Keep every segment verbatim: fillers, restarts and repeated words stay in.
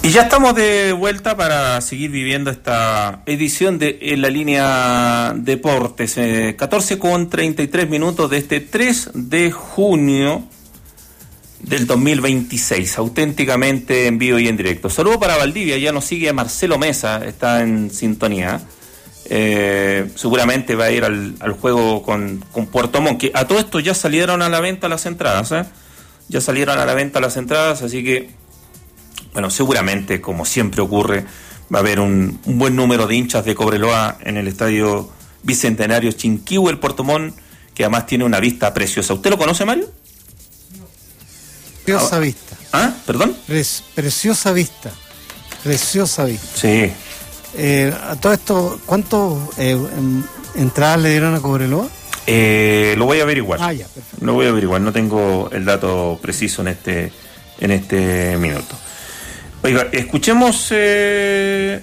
Y ya estamos de vuelta para seguir viviendo esta edición de En la Línea Deportes. Eh, catorce con treinta y tres minutos de este tres de junio del dos mil veintiséis, auténticamente en vivo y en directo. Saludo para Valdivia, ya nos sigue Marcelo Mesa, está en sintonía. Eh, seguramente va a ir al, al juego con, con Puerto Montt, que a todo esto ya salieron a la venta las entradas, ¿eh? Ya salieron a la venta las entradas, así que bueno, seguramente, como siempre ocurre, va a haber un, un buen número de hinchas de Cobreloa en el estadio Bicentenario Chinquihue, el Puerto Montt, que además tiene una vista preciosa. ¿Usted lo conoce, Mario? Preciosa vista. ¿Ah? ¿Perdón? Pre- preciosa vista. Preciosa vista. Sí. Eh, a todo esto, ¿cuántos eh, entradas le dieron a Cobreloa? Eh, lo voy a averiguar. Ah, ya, perfecto. Lo voy a averiguar, no tengo el dato preciso en este, en este minuto. Oiga, escuchemos, eh,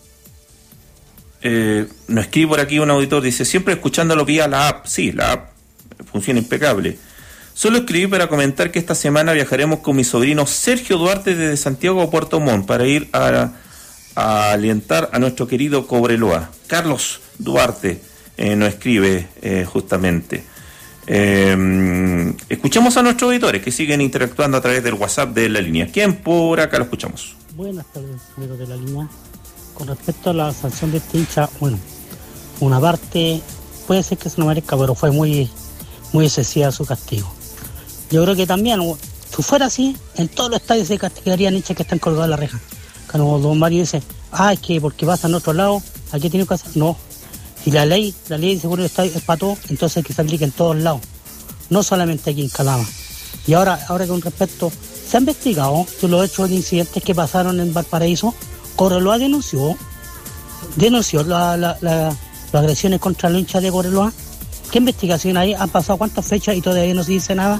eh, nos escribe por aquí un auditor, dice, siempre escuchándolo vía la app. Sí, la app funciona impecable. Solo escribí para comentar que esta semana viajaremos con mi sobrino Sergio Duarte desde Santiago a Puerto Montt para ir a, a alentar a nuestro querido Cobreloa. Carlos Duarte eh, nos escribe eh, justamente. Eh, escuchemos a nuestros auditores que siguen interactuando a través del WhatsApp de La Línea. ¿Quién por acá lo escuchamos? Buenas tardes, amigos de La Línea. Con respecto a la sanción de este hincha, bueno, una parte puede ser que se no merezca, pero fue muy, muy excesiva su castigo. Yo creo que también, si fuera así, en todos los estadios se castigarían hinchas que están colgados en la reja. Cuando don Mario dice, ah, es que porque vas a otro lado, aquí tiene que hacer. No. Si la ley, la ley de seguridad del estadio es para todo, entonces que se aplique en todos lados, no solamente aquí en Calama. Y ahora, ahora con respecto, se ha investigado de los hechos de incidentes que pasaron en Valparaíso. Cobreloa denunció, denunció la, la, la, las agresiones contra los hinchas de Cobreloa. ¿Qué investigación hay? ¿Han pasado cuántas fechas y todavía no se dice nada?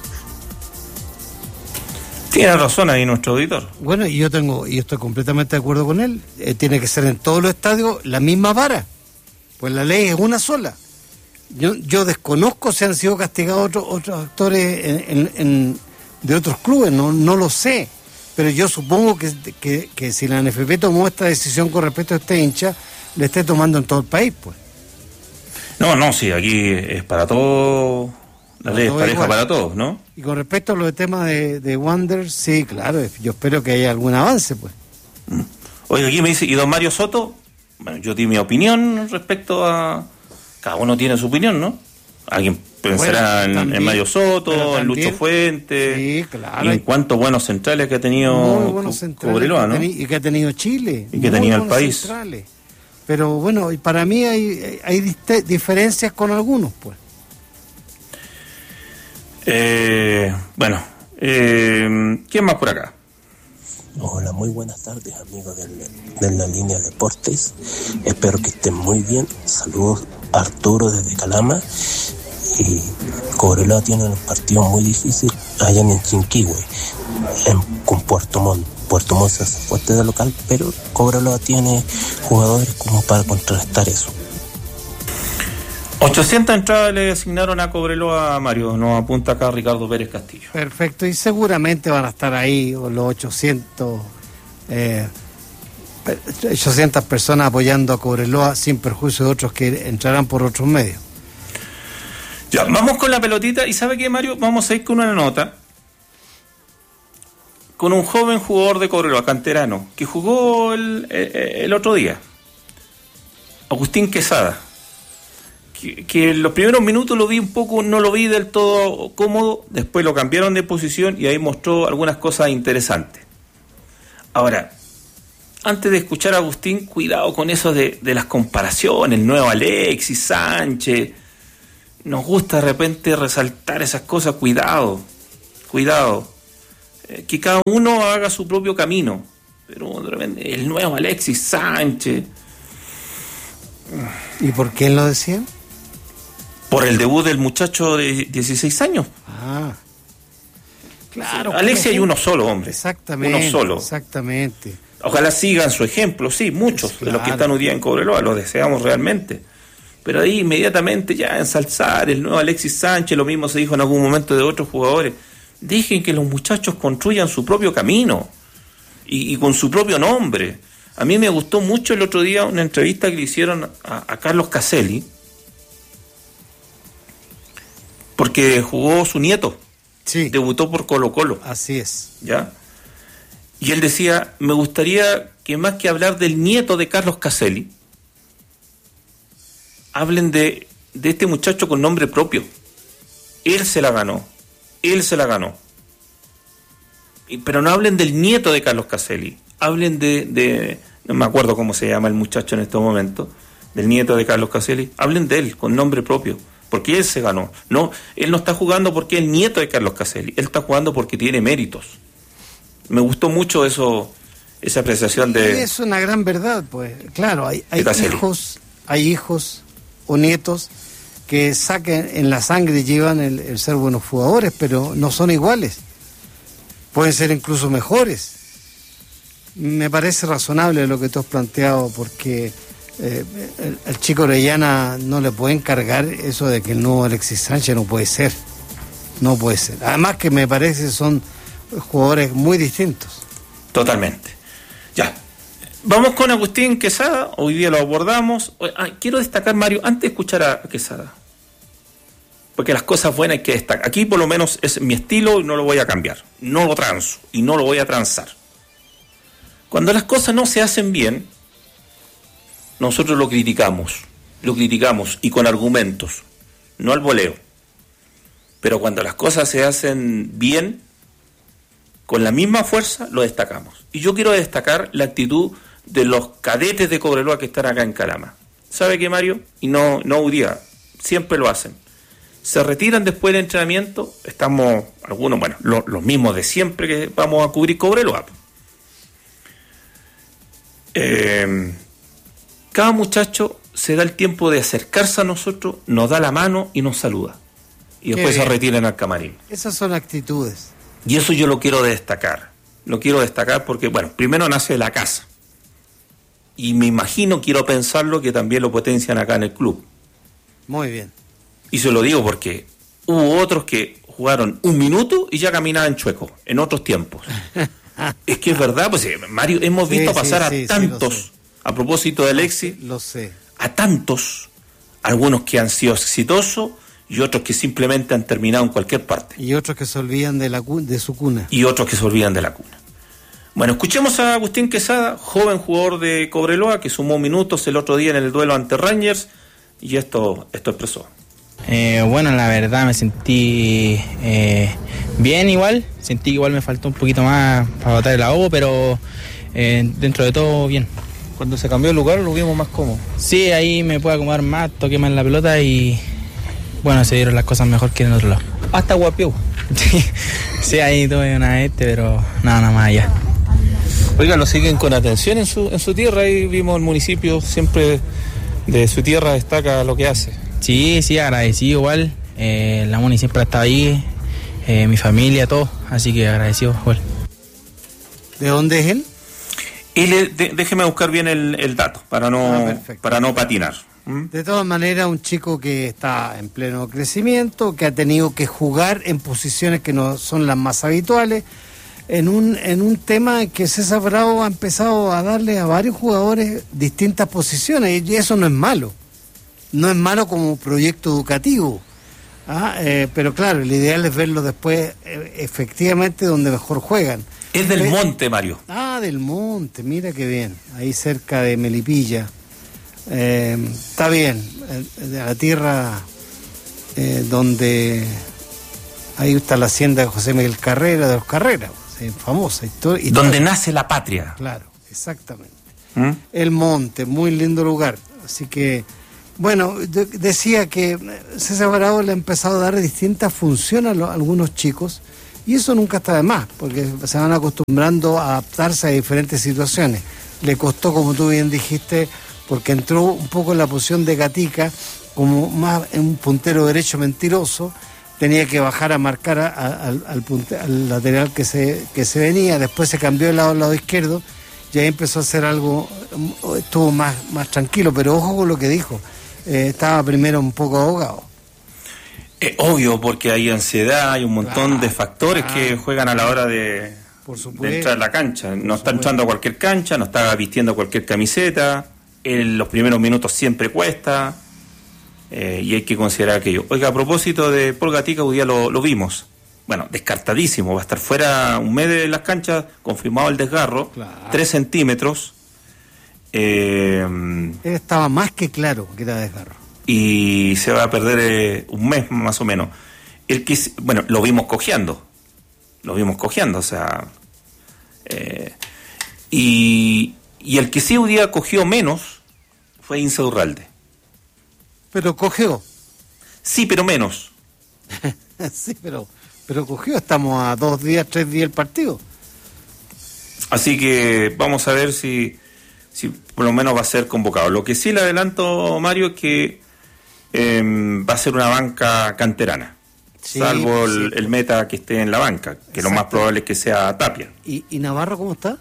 Tiene razón ahí nuestro auditor. Bueno, y yo tengo, y estoy completamente de acuerdo con él, eh, tiene que ser en todos los estadios la misma vara. Pues la ley es una sola. Yo, yo desconozco si han sido castigados otros otros actores en, en, en, de otros clubes, no, no lo sé. Pero yo supongo que, que, que si la N F P tomó esta decisión con respecto a este hincha, le esté tomando en todo el país, pues. No, no, sí, aquí es para todo, la ley es pareja igual. Para todos, ¿no? Y con respecto a los temas de, de Wander, sí, claro, yo espero que haya algún avance, pues. Mm. Oye, aquí me dice, ¿y don Mario Soto? Bueno, yo di mi opinión respecto a... Cada uno tiene su opinión, ¿no? Alguien pensará bueno, en, también, en Mario Soto, en Lucho Fuentes, sí, claro. Y en cuántos buenos centrales que ha tenido Cobreloa, ¿no? Y que ha tenido Chile. Y que tenía el país. Centrales. Pero bueno, y para mí hay, hay dist- diferencias con algunos, pues. Eh, bueno, eh, ¿quién más por acá? Hola, muy buenas tardes, amigos de, de La Línea Deportes. Espero que estén muy bien. Saludos, Arturo desde Calama. Y Cobreloa tiene un partido muy difícil allá en Chinquihue, en, con Puerto Montt. Puerto Montt se hace fuerte de local, pero Cobreloa tiene jugadores como para contrarrestar eso. ochocientas entradas le asignaron a Cobreloa, Mario, nos apunta acá Ricardo Pérez Castillo. Perfecto, y seguramente van a estar ahí los ochocientos, eh, ochocientas personas apoyando a Cobreloa sin perjuicio de otros que entrarán por otros medios. Ya, vamos con la pelotita y ¿sabe qué, Mario? Vamos a ir con una nota con un joven jugador de Cobreloa, canterano, que jugó el, el, el otro día, Agustín Quesada. Que, que en los primeros minutos lo vi un poco, no lo vi del todo cómodo, después lo cambiaron de posición y ahí mostró algunas cosas interesantes. Ahora, antes de escuchar a Agustín, cuidado con eso de, de las comparaciones, el nuevo Alexis Sánchez, nos gusta de repente resaltar esas cosas, cuidado, cuidado, eh, que cada uno haga su propio camino, pero de repente el nuevo Alexis Sánchez. ¿Y por quién lo decían? Por el debut del muchacho de dieciséis años. Ah, claro. Sí, Alexis hay uno solo, hombre. Exactamente. Uno solo. Exactamente. Ojalá sigan su ejemplo, sí, muchos claro. de los que están hoy día en Cobreloa, lo deseamos realmente. Pero ahí inmediatamente ya ensalzar el nuevo Alexis Sánchez, lo mismo se dijo en algún momento de otros jugadores. Dejen que los muchachos construyan su propio camino. y, y con su propio nombre. A mí me gustó mucho el otro día una entrevista que le hicieron a, a Carlos Caselli, porque jugó su nieto, sí, debutó por Colo-Colo. Así es. ¿Ya? Y él decía, me gustaría que más que hablar del nieto de Carlos Caselli, hablen de, de este muchacho con nombre propio. Él se la ganó, él se la ganó. Y, pero no hablen del nieto de Carlos Caselli, hablen de, de, no me acuerdo cómo se llama el muchacho en este momento, del nieto de Carlos Caselli, hablen de él con nombre propio, porque él se ganó. No, él no está jugando porque es el nieto de Carlos Caselli, él está jugando porque tiene méritos. Me gustó mucho eso, esa apreciación de... Es una gran verdad, pues. Claro, hay, hay hijos, hay hijos o nietos que saquen en la sangre, llevan el, el ser buenos jugadores, pero no son iguales. Pueden ser incluso mejores. Me parece razonable lo que tú has planteado, porque eh, el, el chico Orellana no le pueden cargar eso de que el nuevo Alexis Sánchez no puede ser. No puede ser. Además que me parece que son jugadores muy distintos. Totalmente. Ya. Vamos con Agustín Quesada. Hoy día lo abordamos. Ah, quiero destacar, Mario, antes de escuchar a Quesada, porque las cosas buenas hay que destacar. Aquí por lo menos es mi estilo y no lo voy a cambiar. No lo transo y no lo voy a transar. Cuando las cosas no se hacen bien, nosotros lo criticamos. Lo criticamos y con argumentos, no al voleo. Pero cuando las cosas se hacen bien, con la misma fuerza lo destacamos. Y yo quiero destacar la actitud de los cadetes de Cobreloa que están acá en Calama. ¿Sabe qué, Mario? Y no, no Udía, siempre lo hacen. Se retiran después del entrenamiento, estamos, algunos, bueno, lo, los mismos de siempre que vamos a cubrir Cobreloa. Eh, cada muchacho se da el tiempo de acercarse a nosotros, nos da la mano y nos saluda. Y después se retiran al camarín. Esas son actitudes. Y eso yo lo quiero destacar. Lo quiero destacar porque, bueno, primero nace de la casa. Y me imagino, quiero pensarlo, que también lo potencian acá en el club. Muy bien. Y se lo digo porque hubo otros que jugaron un minuto y ya caminaban chueco, en otros tiempos. Es que es verdad, pues Mario, hemos visto sí, pasar sí, a sí, tantos, sí, a propósito de Alexis, lo sé. A tantos, algunos que han sido exitosos, y otros que simplemente han terminado en cualquier parte. Y otros que se olvidan de, la cu- de su cuna. Y otros que se olvidan de la cuna. Bueno, escuchemos a Agustín Quesada, joven jugador de Cobreloa, que sumó minutos el otro día en el duelo ante Rangers, y esto, esto expresó. Eh, bueno, la verdad me sentí eh, bien igual, sentí que igual me faltó un poquito más para botar el ahogo, pero eh, dentro de todo bien. Cuando se cambió el lugar lo vimos más cómodo. Sí, ahí me pude acomodar más, toqué más la pelota y... Bueno, se dieron las cosas mejor que en otro lado. Hasta guapió. Sí, ahí tuve una este, pero nada, nada más allá. Oiga, lo siguen con atención en su en su tierra. Ahí vimos el municipio, siempre de su tierra destaca lo que hace. Sí, sí, agradecido igual. Eh, la Muni siempre ha estado ahí, eh, mi familia, todo. Así que agradecido igual. ¿De dónde es él? Él es, de, déjeme buscar bien el, el dato, para no, ah, para no patinar. De todas maneras, un chico que está en pleno crecimiento, que ha tenido que jugar en posiciones que no son las más habituales, en un en un tema que César Bravo ha empezado a darle a varios jugadores distintas posiciones, y eso no es malo. No es malo como proyecto educativo. ¿ah? Eh, pero claro, el ideal es verlo después, eh, efectivamente, donde mejor juegan. Es del Monte, Mario. Ah, del Monte, mira qué bien. Ahí cerca de Melipilla. Eh, está bien, de la tierra eh, donde ahí está la hacienda de José Miguel Carrera, de los Carreras, eh, famosa historia. Donde nace la patria. Claro, exactamente. ¿Mm? El Monte, muy lindo lugar. Así que, bueno, de, decía que César Bravo le ha empezado a dar distintas funciones a, lo, a algunos chicos, y eso nunca está de más, porque se van acostumbrando a adaptarse a diferentes situaciones. Le costó, como tú bien dijiste, porque entró un poco en la posición de Gatica, como más un puntero derecho mentiroso, tenía que bajar a marcar a, a, al, al, punte, al lateral que se, que se venía, después se cambió de lado al lado izquierdo, y ahí empezó a hacer algo, estuvo más, más tranquilo, pero ojo con lo que dijo, eh, estaba primero un poco ahogado. Es obvio, porque hay ansiedad, hay un montón claro, de factores claro. que juegan a la hora de, Por supuesto, de entrar a la cancha. No está entrando a cualquier cancha, no está vistiendo cualquier camiseta. En los primeros minutos siempre cuesta. Eh, y hay que considerar aquello. Oiga, a propósito de Paul Gatica, hoy día lo, lo vimos. Bueno, descartadísimo. Va a estar fuera un mes de las canchas, confirmado el desgarro. Claro. Tres centímetros. Eh, Él estaba más que claro que era desgarro. Y se va a perder eh, un mes más o menos. El que, bueno, lo vimos cojeando. Lo vimos cojeando, o sea. Eh, y, y el que sí hoy día cogió menos fue Ince Urralde. Pero cogió. Sí, pero menos. Sí, pero, pero cogió. Estamos a dos días, tres días del partido. Así que vamos a ver si, si por lo menos va a ser convocado. Lo que sí le adelanto, Mario, es que eh, va a ser una banca canterana. Sí, salvo el, sí. el meta que esté en la banca, que exacto. Lo más probable es que sea Tapia. ¿Y, y Navarro cómo está?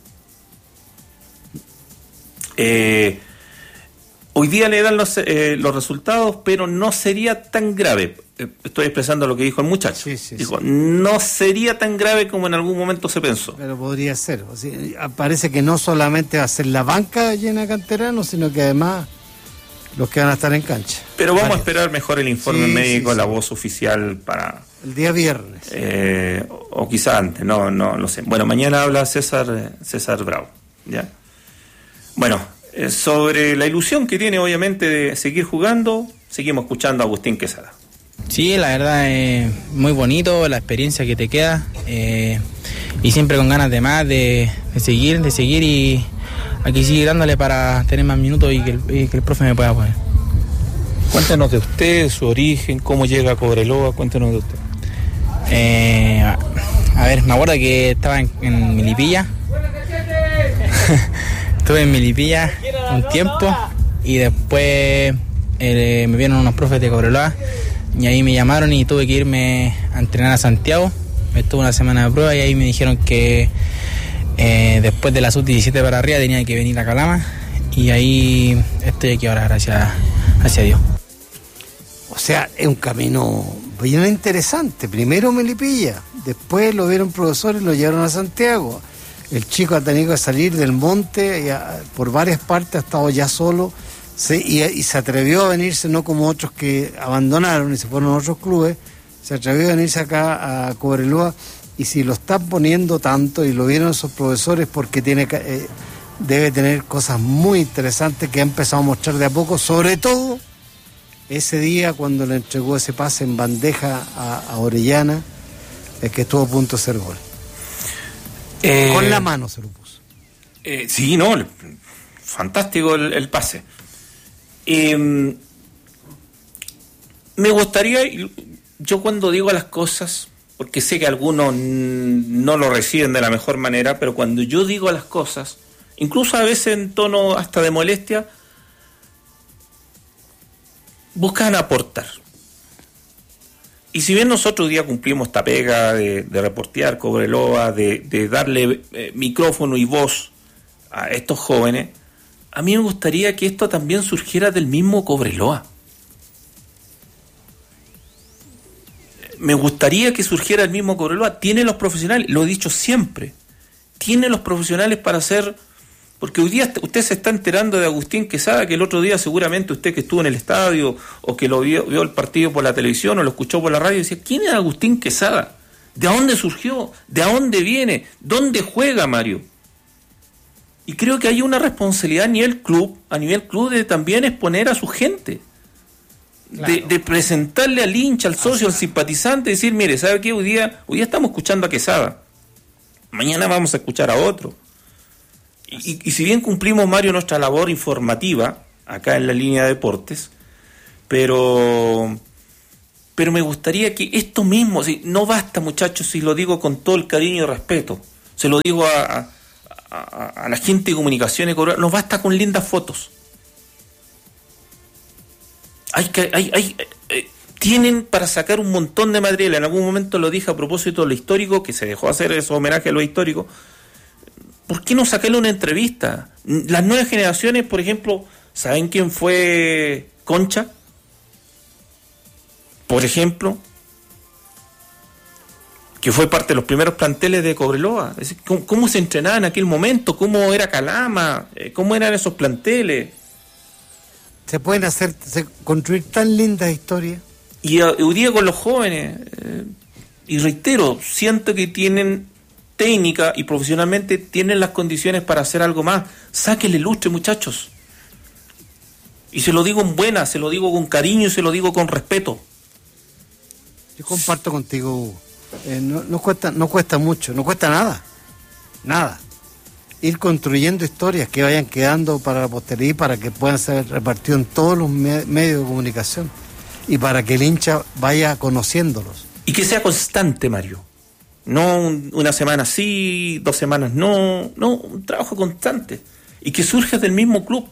Eh, hoy día le dan los, eh, los resultados, pero no sería tan grave. Eh, estoy expresando lo que dijo el muchacho. Sí, sí, dijo, sí. No sería tan grave como en algún momento se pensó. Pero podría ser. O sea, parece que no solamente va a ser la banca llena de canteranos, sino que además los que van a estar en cancha. Pero vamos Varios. a esperar mejor el informe sí, médico, sí, la sí. voz oficial para... El día viernes. Eh, o, o quizá antes, no no lo sé. Bueno, mañana habla César César Bravo, ¿ya? Bueno, eh, sobre la ilusión que tiene obviamente de seguir jugando, seguimos escuchando a Agustín Quesada. Sí, la verdad es muy bonito la experiencia que te queda eh, y siempre con ganas de más, de, de seguir, de seguir y... Aquí sigue dándole para tener más minutos y que el, y que el profe me pueda poner. Cuéntanos de usted, su origen, cómo llega a Cobreloa, cuéntanos de usted. Eh, a, a ver, me acuerdo que estaba en, en Melipilla. Estuve en Melipilla un tiempo y después eh, me vieron unos profes de Cobreloa y ahí me llamaron y tuve que irme a entrenar a Santiago. Estuve una semana de prueba y ahí me dijeron que Eh, después de la sub diecisiete para arriba tenía que venir a Calama y ahí estoy aquí ahora, gracias, gracias a Dios. O sea, es un camino bien interesante. Primero Melipilla, después lo vieron profesores y lo llevaron a Santiago. El chico ha tenido que salir del monte y a, por varias partes ha estado ya solo se, y, y se atrevió a venirse, no como otros que abandonaron y se fueron a otros clubes, se atrevió a venirse acá a Cobreloa. Y si lo están poniendo tanto y lo vieron esos profesores porque tiene eh, debe tener cosas muy interesantes que ha empezado a mostrar de a poco, sobre todo ese día cuando le entregó ese pase en bandeja a, a Orellana, el que estuvo a punto de hacer gol. Eh, Con la mano se lo puso. Eh, sí, no, fantástico el, el pase. Eh, me gustaría, yo cuando digo las cosas, porque sé que algunos no lo reciben de la mejor manera, pero cuando yo digo las cosas, incluso a veces en tono hasta de molestia, buscan aportar. Y si bien nosotros hoy día cumplimos esta pega de, de reportear Cobreloa, de, de darle eh, micrófono y voz a estos jóvenes, a mí me gustaría que esto también surgiera del mismo Cobreloa. Me gustaría que surgiera el mismo Cobreloa. Tiene los profesionales, lo he dicho siempre, tiene los profesionales para hacer, porque hoy día usted se está enterando de Agustín Quesada, que el otro día seguramente usted que estuvo en el estadio o que lo vio, vio el partido por la televisión o lo escuchó por la radio, decía, ¿quién es Agustín Quesada? ¿De dónde surgió? ¿De dónde viene? ¿Dónde juega, Mario? Y creo que hay una responsabilidad a nivel club, a nivel club de también exponer a su gente. Claro. De, de presentarle al hincha, al socio, al simpatizante, decir, mire, ¿sabe qué? Hoy día, hoy día estamos escuchando a Quesada, mañana vamos a escuchar a otro. Y, y, y si bien cumplimos, Mario, nuestra labor informativa, acá en la línea de deportes, pero, pero me gustaría que esto mismo, si, no basta, muchachos, si lo digo con todo el cariño y respeto, se lo digo a, a, a, a la gente de comunicaciones, no basta con lindas fotos. Hay que, hay, hay, eh, tienen para sacar un montón de material. En algún momento lo dije a propósito de lo histórico, que se dejó hacer ese homenaje a lo histórico. ¿Por qué no sacarle una entrevista? Las nuevas generaciones, por ejemplo, ¿saben quién fue Concha? Por ejemplo, que fue parte de los primeros planteles de Cobreloa. Es decir, ¿cómo, cómo se entrenaba en aquel momento? ¿Cómo era Calama? ¿Cómo eran esos planteles? Se pueden hacer, se, construir tan lindas historias. Y hoy día con los jóvenes, eh, y reitero, siento que tienen técnica y profesionalmente tienen las condiciones para hacer algo más. Sáquenle lustre, muchachos. Y se lo digo en buena, se lo digo con cariño y se lo digo con respeto. Yo comparto contigo, Hugo. Eh, no, no cuesta, no cuesta mucho, no cuesta nada, nada. Ir construyendo historias que vayan quedando para la posteridad, para que puedan ser repartidos en todos los me- medios de comunicación y para que el hincha vaya conociéndolos. Y que sea constante, Mario. No un, una semana sí, dos semanas no, no, un trabajo constante. Y que surja del mismo club.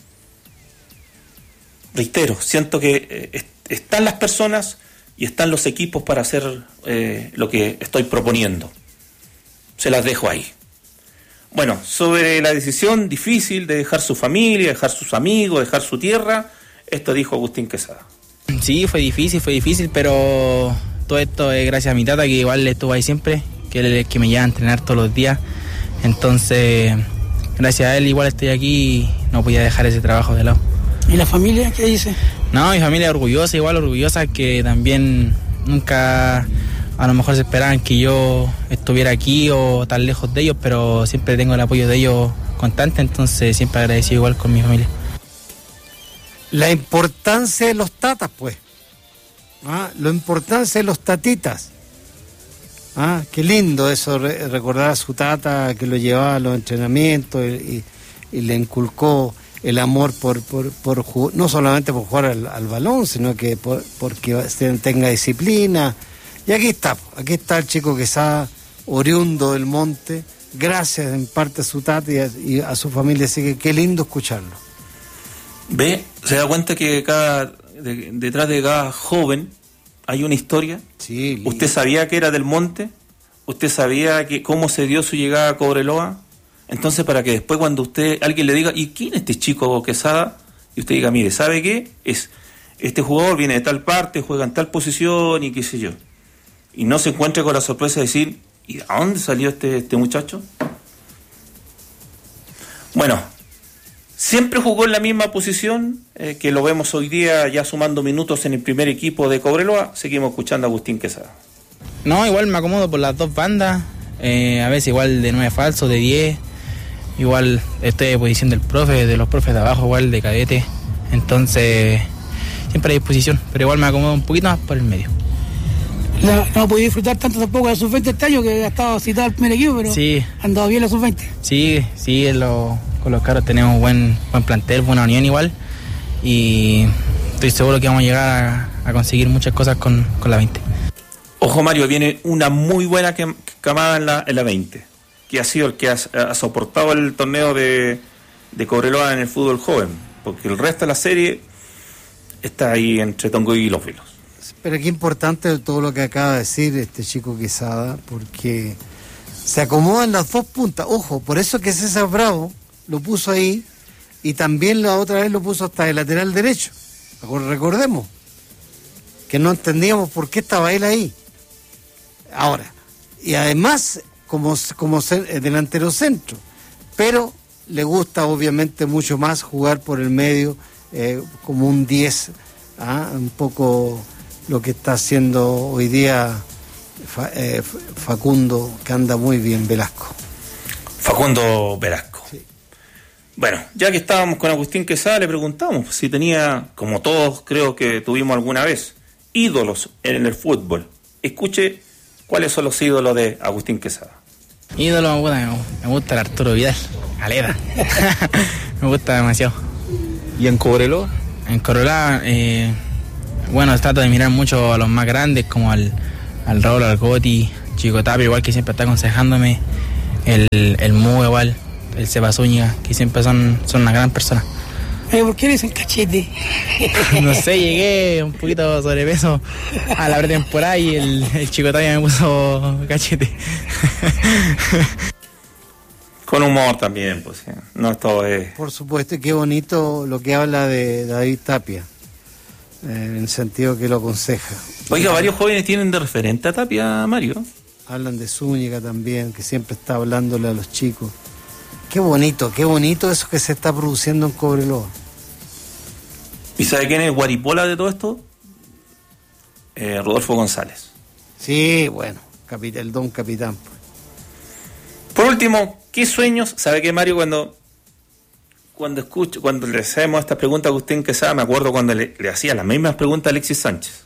Reitero, siento que eh, est- están las personas y están los equipos para hacer eh, lo que estoy proponiendo. Se las dejo ahí. Bueno, sobre la decisión difícil de dejar su familia, dejar sus amigos, dejar su tierra, esto dijo Agustín Quesada. Sí, fue difícil, fue difícil, pero todo esto es gracias a mi tata, que igual estuvo ahí siempre, que él es el que me lleva a entrenar todos los días. Entonces, gracias a él igual estoy aquí y no podía dejar ese trabajo de lado. ¿Y la familia qué dice? No, mi familia es orgullosa, igual orgullosa, que también nunca a lo mejor se esperaban que yo estuviera aquí o tan lejos de ellos, pero siempre tengo el apoyo de ellos constante, entonces siempre agradecido igual con mi familia. La importancia de los tatas, pues. ¿Ah? La importancia de los tatitas. ¿Ah? Qué lindo eso, re- recordar a su tata que lo llevaba a los entrenamientos y, y, y le inculcó el amor por, por, por jugar, no solamente por jugar al, al balón, sino que por, porque tenga disciplina. Y aquí está, aquí está el chico Quesada, oriundo del monte, gracias en parte a su tata y a, y a su familia, así que qué lindo escucharlo. ¿Ve? ¿Se da cuenta que cada de, detrás de cada joven hay una historia? Sí, lindo. ¿Usted sabía que era del monte? ¿Usted sabía que cómo se dio su llegada a Cobreloa? Entonces, para que después cuando usted alguien le diga, ¿y quién es este chico Quesada? Y usted diga, mire, ¿sabe qué? Es este jugador viene de tal parte, juega en tal posición y qué sé yo. Y no se encuentre con la sorpresa de decir, ¿y de dónde salió este, este muchacho? Bueno, siempre jugó en la misma posición, eh, que lo vemos hoy día ya sumando minutos en el primer equipo de Cobreloa. Seguimos escuchando a Agustín Quesada. No, igual me acomodo por las dos bandas, eh, a veces igual de nueve falso, de diez, igual estoy de posición del profe, de los profes de abajo, igual de cadete, entonces siempre hay disposición, pero igual me acomodo un poquito más por el medio. La, no podía disfrutar tanto tampoco de la sub veinte este año, que ha estado citado al primer equipo, pero Sí. ha andado bien la sub veinte. Sí, sí, lo, con los caros tenemos buen buen plantel, buena unión igual, y estoy seguro que vamos a llegar a, a conseguir muchas cosas con, con la veinte. Ojo, Mario, viene una muy buena que- camada en la, en la veinte, que ha sido el que ha, ha soportado el torneo de, de Cobreloa en el fútbol joven, porque el resto de la serie está ahí entre Tongoy y Los Vilos. Pero qué importante todo lo que acaba de decir este chico Quesada, porque se acomodan las dos puntas. Ojo, por eso que César Bravo lo puso ahí y también la otra vez lo puso hasta el lateral derecho. Recordemos que no entendíamos por qué estaba él ahí. Ahora, y además como, como delantero centro, pero le gusta obviamente mucho más jugar por el medio eh, como un diez, ¿ah? Un poco lo que está haciendo hoy día Fa, eh, Facundo, que anda muy bien, Velasco. Facundo Velasco. Sí. Bueno, ya que estábamos con Agustín Quesada, le preguntamos si tenía, como todos creo que tuvimos alguna vez, ídolos en el fútbol. Escuche cuáles son los ídolos de Agustín Quesada. Ídolo, me gusta, me gusta el Arturo Vidal, Aleda. Me gusta demasiado. ¿Y en Cobreloa? En Cobreloa, eh, bueno, trato de mirar mucho a los más grandes, como al, al Raúl, al Goti, Chico Tapia, igual que siempre está aconsejándome, el, el Mu igual, el Seba Zúñiga, que siempre son, son una gran persona. Eh, ¿Por qué le dicen cachete? No sé, llegué un poquito sobrepeso a la pretemporada y el, el Chico Tapia me puso cachete. Con humor también, pues, ¿sí? No todo es... Por supuesto, y qué bonito lo que habla de David Tapia, eh, en el sentido que lo aconseja. Oiga, varios jóvenes tienen de referente a Tapia, Mario. hablan de Zúñiga también, que siempre está hablándole a los chicos. Qué bonito, qué bonito eso que se está produciendo en Cobreloa. ¿Y sabe quién es Guaripola de todo esto? Eh, Rodolfo González. Sí, bueno, capit- el don capitán. Pues. Por último, ¿qué sueños? ¿Sabe qué, Mario? Cuando cuando escucho, cuando le hacemos esta pregunta a Agustín Quesada, me acuerdo cuando le, le hacía las mismas preguntas a Alexis Sánchez.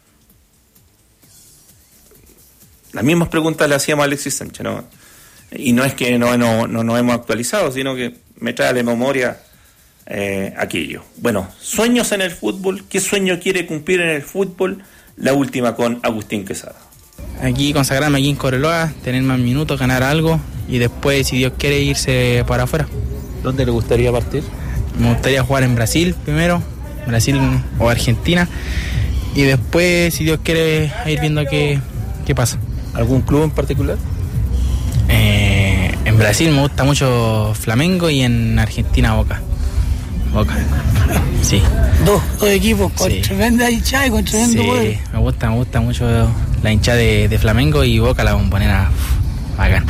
Las mismas preguntas le hacíamos a Alexis Sánchez, ¿no? Y no es que no nos no, no hemos actualizado, sino que me trae a la memoria eh, aquello. Bueno, sueños en el fútbol. ¿Qué sueño quiere cumplir en el fútbol? La última con Agustín Quesada. Aquí consagrarme aquí en Cobreloa, tener más minutos, ganar algo y después, si Dios quiere, irse para afuera. ¿Dónde le gustaría partir? Me gustaría jugar en Brasil primero, Brasil o Argentina, y después, si Dios quiere, ir viendo qué, qué pasa. ¿Algún club en particular? Eh, en Brasil me gusta mucho Flamengo y en Argentina Boca. Boca. Sí. Dos, dos equipos con Sí. tremenda hinchada y con tremendo Sí, poder. me gusta, me gusta mucho la hinchada de, de Flamengo y Boca, la bombonera. Uf, bacán.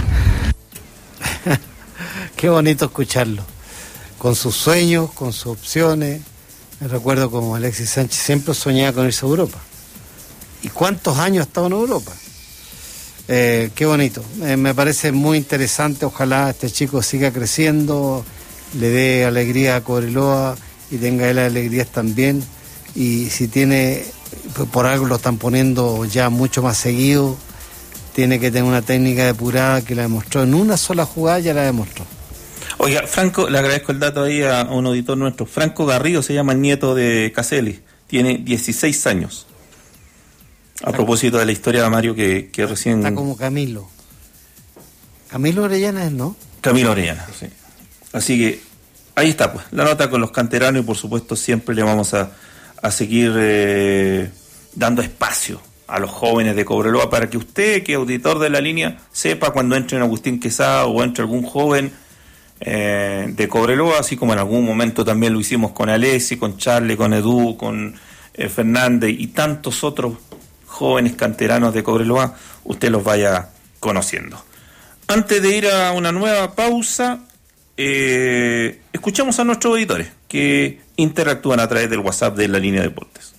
Qué bonito escucharlo. Con sus sueños, con sus opciones. Me recuerdo como Alexis Sánchez siempre soñaba con irse a Europa. ¿Y cuántos años ha estado en Europa? Eh, qué bonito. Eh, me parece muy interesante. Ojalá este chico siga creciendo, le dé alegría a Cobreloa y tenga él alegrías también. Y si tiene, pues por algo lo están poniendo ya mucho más seguido, tiene que tener una técnica depurada que la demostró en una sola jugada, ya la demostró. Oiga, Franco, le agradezco el dato ahí a un auditor nuestro. Franco Garrido se llama el nieto de Caselli. Tiene dieciséis años. A propósito de la historia de Mario que, que recién... Está como Camilo. Camilo Orellana es, ¿no? Camilo Orellana, sí. Así que ahí está, pues, la nota con los canteranos y por supuesto siempre le vamos a, a seguir eh, dando espacio a los jóvenes de Cobreloa para que usted, que es auditor de la línea, sepa cuando entre en Agustín Quesada o entre algún joven eh, de Cobreloa, así como en algún momento también lo hicimos con Alessi, con Charlie, con Edu, con eh, Fernández y tantos otros jóvenes canteranos de Cobreloa, usted los vaya conociendo. Antes de ir a una nueva pausa, eh, escuchamos a nuestros auditores que interactúan a través del WhatsApp de la línea de deportes.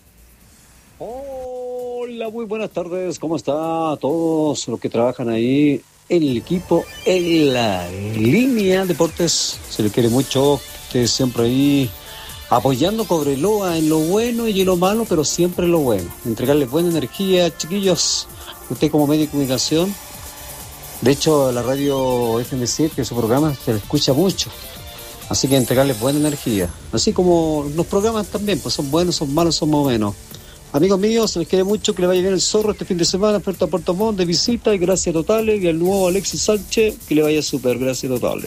Hola, muy buenas tardes, ¿cómo está todos los que trabajan ahí en el equipo, en la línea deportes? Se le quiere mucho, ustedes siempre ahí apoyando Cobreloa en lo bueno y en lo malo, pero siempre en lo bueno. Entregarles buena energía, chiquillos. Usted como medio de comunicación, de hecho la radio F M C, que es su programa, se le escucha mucho. Así que entregarles buena energía. Así como los programas también, pues son buenos, son malos, son más o menos. Amigos míos, se les quiere mucho, que le vaya bien el Zorro este fin de semana, frente a Puerto Montt de visita, y gracias totales. Y al nuevo Alexis Sánchez, que le vaya súper, gracias totales.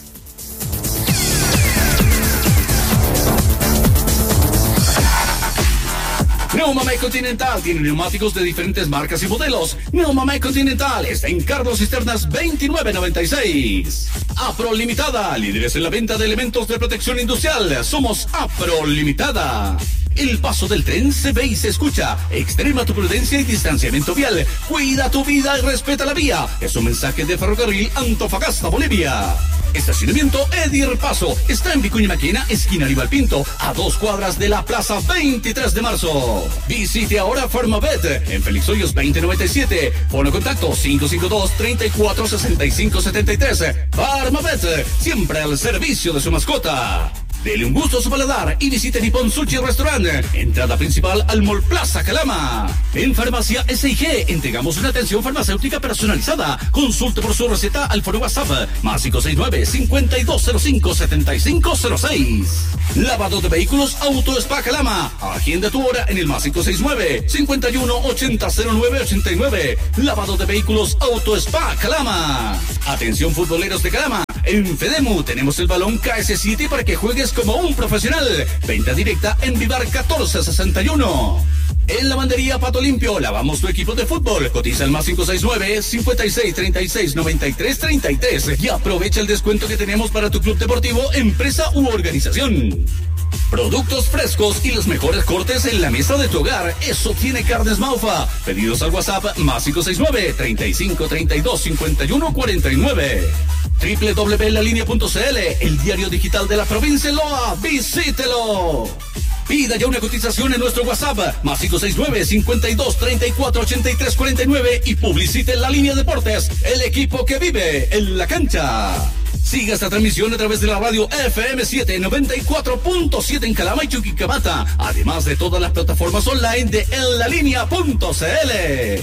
Neumamec Continental tiene neumáticos de diferentes marcas y modelos. Neumamec Continental está en Carlos Cisternas veintinueve noventa y seis. Apro Limitada, líderes en la venta de elementos de protección industrial. Somos Apro Limitada. El paso del tren se ve y se escucha. Extrema tu prudencia y distanciamiento vial. Cuida tu vida y respeta la vía. Es un mensaje de Ferrocarril Antofagasta, Bolivia. Estacionamiento Edir Paso. Está en Vicuña Maquena, esquina Aníbal Pinto, a dos cuadras de la Plaza veintitrés de marzo. Visite ahora Farmavet en Félix Hoyos veinte noventa y siete. Pone contacto cinco cinco dos, treinta y cuatro, sesenta y cinco setenta y tres. Farmavet, siempre al servicio de su mascota. Dele un gusto a su paladar y visite Nippon Sushi Restaurant. Entrada principal al Mall Plaza Calama. En Farmacia S I G entregamos una atención farmacéutica personalizada. Consulte por su receta al foro WhatsApp más cinco seis nueve, cincuenta y dos cero cinco, setenta y cinco cero seis. Lavado de vehículos Auto Spa Calama. Agenda tu hora en el más cinco seis nueve, cincuenta y uno, ochenta, cero nueve ochenta y nueve. Lavado de vehículos Auto Spa Calama. Atención futboleros de Calama. En Fedemu tenemos el balón K S siete para que juegues como un profesional. Venta directa en Vivar catorce sesenta y uno. En Lavandería Pato Limpio lavamos tu equipo de fútbol. Cotiza el más cinco seis nueve, cincuenta y seis, treinta y seis, noventa y tres, treinta y tres y aprovecha el descuento que tenemos para tu club deportivo, empresa u organización. Productos frescos y los mejores cortes en la mesa de tu hogar. Eso tiene Carnes Maufa. Pedidos al WhatsApp más cinco seis nueve, treinta y cinco, treinta y dos, cincuenta y uno cuarenta y nueve. doble u doble u doble u punto la línea punto c l, el diario digital de la provincia de Loa. ¡Visítelo! Pida ya una cotización en nuestro WhatsApp, más cinco seis nueve, cincuenta y dos, treinta y cuatro, ochenta y tres cuarenta y nueve y publicite en La Línea Deportes, el equipo que vive en la cancha. Siga esta transmisión a través de la radio F M siete noventa y cuatro punto siete en Calama y Chuquicamata, además de todas las plataformas online de en la línea punto c l.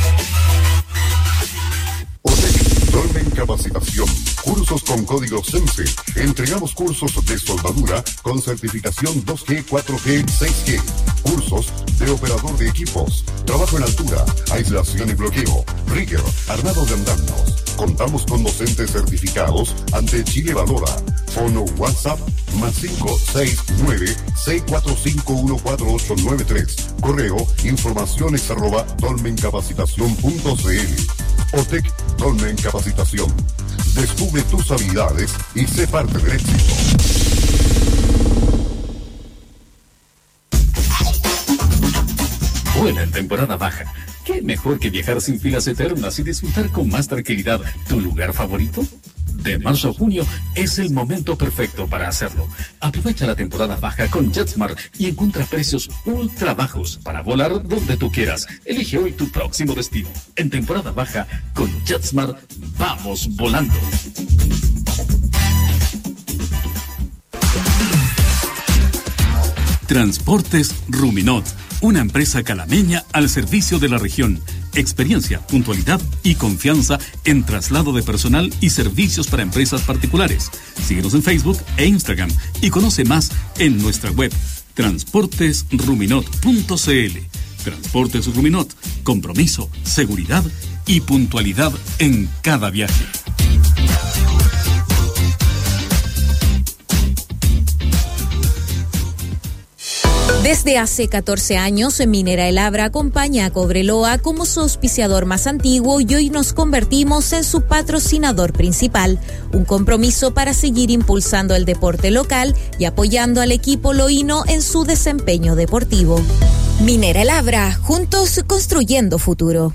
Dolmen Capacitación. Cursos con código SENSE. Entregamos cursos de soldadura con certificación dos G, cuatro G, seis G. Cursos de operador de equipos. Trabajo en altura, aislación y bloqueo. Rigger, armado de andamios. Contamos con docentes certificados ante Chile Valora. Fono WhatsApp más cinco seis nueve, seis cuatro cinco, uno cuatro ocho nueve tres. Correo informaciones arroba dolmencapacitación punto c l. OTEC Dolmen Capacitación. Descubre tus habilidades y sé parte del éxito. Vuela en temporada baja. ¿Qué mejor que viajar sin filas eternas y disfrutar con más tranquilidad tu lugar favorito? De marzo a junio es el momento perfecto para hacerlo. Aprovecha la temporada baja con JetSmart y encuentra precios ultra bajos para volar donde tú quieras. Elige hoy tu próximo destino. En temporada baja con JetSmart, vamos volando. Transportes Ruminot, una empresa calameña al servicio de la región. Experiencia, puntualidad y confianza en traslado de personal y servicios para empresas particulares. Síguenos en Facebook e Instagram y conoce más en nuestra web transportes ruminot punto c l. Transportes Ruminot, compromiso, seguridad y puntualidad en cada viaje. Desde hace catorce años, Minera El Abra acompaña a Cobreloa como su auspiciador más antiguo y hoy nos convertimos en su patrocinador principal. Un compromiso para seguir impulsando el deporte local y apoyando al equipo loíno en su desempeño deportivo. Minera El Abra, juntos construyendo futuro.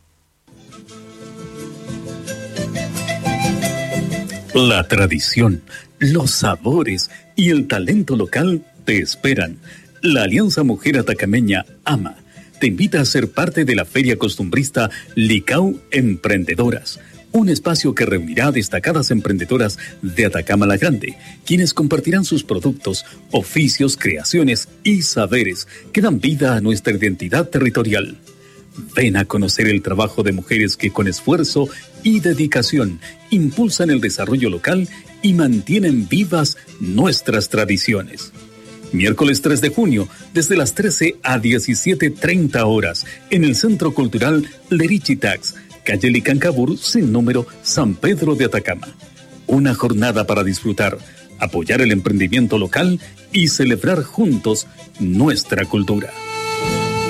La tradición, los sabores y el talento local te esperan. La Alianza Mujer Atacameña, AMA, te invita a ser parte de la Feria Costumbrista Licao Emprendedoras, un espacio que reunirá a destacadas emprendedoras de Atacama la Grande, quienes compartirán sus productos, oficios, creaciones y saberes que dan vida a nuestra identidad territorial. Ven a conocer el trabajo de mujeres que con esfuerzo y dedicación impulsan el desarrollo local y mantienen vivas nuestras tradiciones. Miércoles tres de junio, desde las trece a diecisiete treinta horas, en el Centro Cultural Lerichitax, calle Licancabur, sin número, San Pedro de Atacama. Una jornada para disfrutar, apoyar el emprendimiento local y celebrar juntos nuestra cultura.